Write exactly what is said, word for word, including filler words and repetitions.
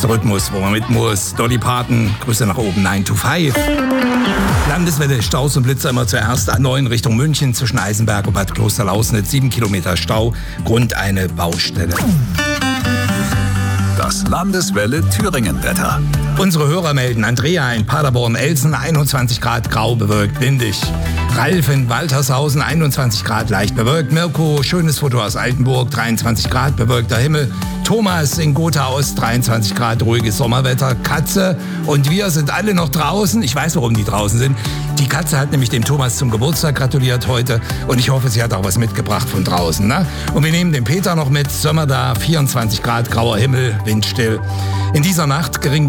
zurück muss, wo man mit muss. Dolly Parton, Grüße nach oben, nine to five. Landeswelle, Staus und Blitzer immer zuerst A neun Richtung München zwischen Eisenberg und Bad Klosterlausnitz. Sieben Kilometer Stau, Grund eine Baustelle. Das Landeswelle Thüringen-Wetter. Unsere Hörer melden: Andrea in Paderborn-Elsen, einundzwanzig Grad, grau bewölkt, windig. Ralf in Waltershausen, einundzwanzig Grad, leicht bewölkt. Mirko, schönes Foto aus Altenburg, dreiundzwanzig Grad, bewölkter Himmel. Thomas in Gotha Ost, dreiundzwanzig Grad, ruhiges Sommerwetter. Katze und wir sind alle noch draußen. Ich weiß, warum die draußen sind. Die Katze hat nämlich dem Thomas zum Geburtstag gratuliert heute und ich hoffe, sie hat auch was mitgebracht von draußen. Ne? Und wir nehmen den Peter noch mit. Sommer da, vierundzwanzig Grad, grauer Himmel, windstill. In dieser Nacht gering